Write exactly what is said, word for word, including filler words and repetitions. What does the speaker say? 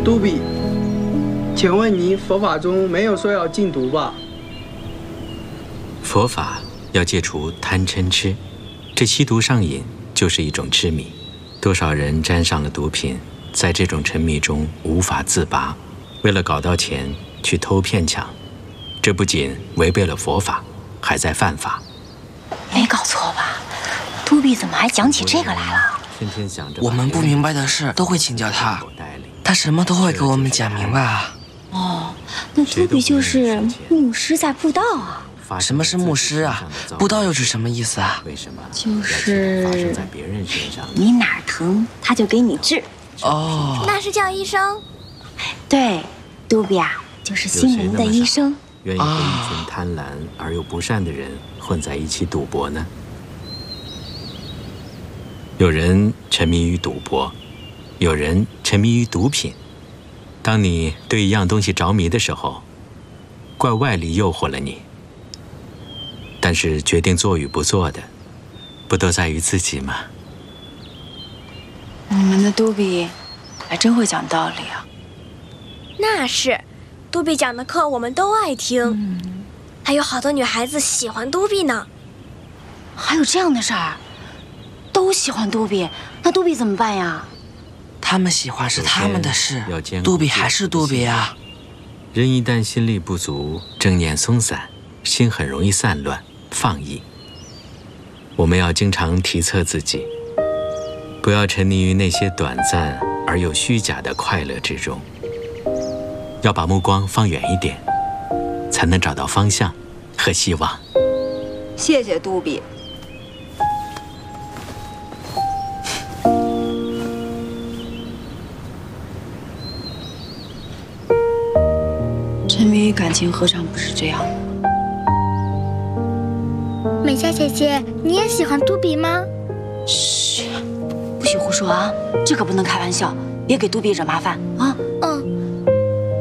杜比，请问您佛法中没有说要禁毒吧？ 佛法要戒除贪嗔痴，这吸毒上瘾就是一种痴迷。多少人沾上了毒品，在这种沉迷中无法自拔，为了搞到钱去偷骗抢，这不仅违背了佛法，还在犯法。 没搞错吧？杜比怎么还讲起这个来了？ 天天想着我们不明白的事都会请教他，他什么都会给我们讲明白啊。 哦，那杜比就是牧师在布道啊。 什么是牧师啊？布道又是什么意思啊？ 就是你哪儿疼，他就给你治。 哦， 那是叫医生。 对，杜比啊，就是心灵的医生。 愿意和一群贪婪而又不善的人混在一起赌博呢？有人沉迷于赌博，有人沉迷于毒品。当你对一样东西着迷的时候，怪外力诱惑了你。但是决定做与不做的，不都在于自己吗？ 你们的杜比还真会讲道理啊！ 那是，杜比讲的课我们都爱听，嗯、还有好多女孩子喜欢杜比呢。 还有这样的事儿？都喜欢杜比，那杜比怎么办呀？ 他们喜欢是他们的事，杜比还是杜比啊。 人一旦心力不足，正念松散，心很容易散乱放逸。我们要经常提测自己，不要沉溺于那些短暂而又虚假的快乐之中，要把目光放远一点，才能找到方向和希望。 谢谢杜比。 沉迷于感情何尝不是这样？ 美嘉姐姐，你也喜欢杜比吗？ 嘘，不许胡说啊！这可不能开玩笑，别给杜比惹麻烦啊！ 嗯。